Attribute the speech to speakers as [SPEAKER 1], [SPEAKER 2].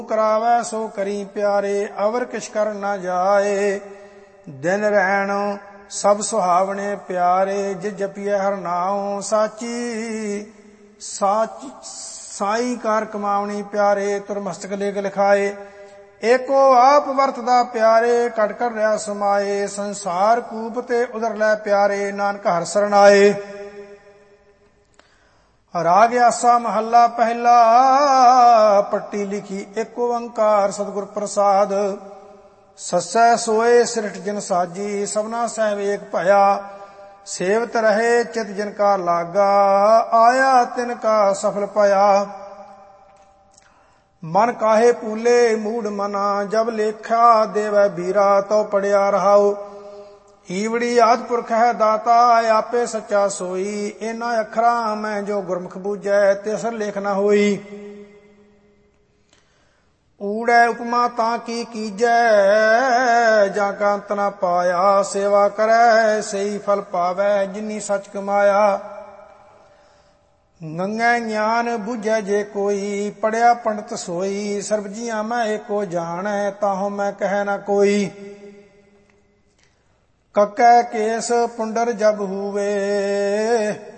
[SPEAKER 1] करावै सो करी प्यारे, अवर किश कर न जाए। दिन रैन सब सुहावने प्यारे, जिस जपिए हर नाम साची। साई कार कमावनी प्यारे, तुर मस्तक लेख लिखाए। एको आप वरतदा प्यारे, कट कर रहा समाए। संसार कूप ते उधर लै प्यारे, नानक हर सरनाए। राग आसा महला पहला, पट्टी लिखी एक ओंकार सतगुर प्रसाद। ससै सोए सृष्ट जिन साजी, सबना सहब एक भया। सेवत रहे चित जिनका लागा, आया तिनका सफल पाया। मन काहे पूले मूड मना, जब लेखा देवै बीरा, तो पढ़िया रहाओ। ईवड़ी आदि पुरख है दाता, आपे सच्चा सोई। इना अखरा मैं जो गुरमुख बूझै, तिसर लेख न होई। ऊड़ै उपमा तां कीजै, जाका अंत न पाया। सेवा करै सही फल पावै, जिन्नी सच कमाया। गंगै ज्ञान बूझै जे कोई, पढ़िया पंडित सोई। सर्ब जियां मैं एको जानै, ताहु मैं कहै न कोई। ककै केस पुंडर जब हुए,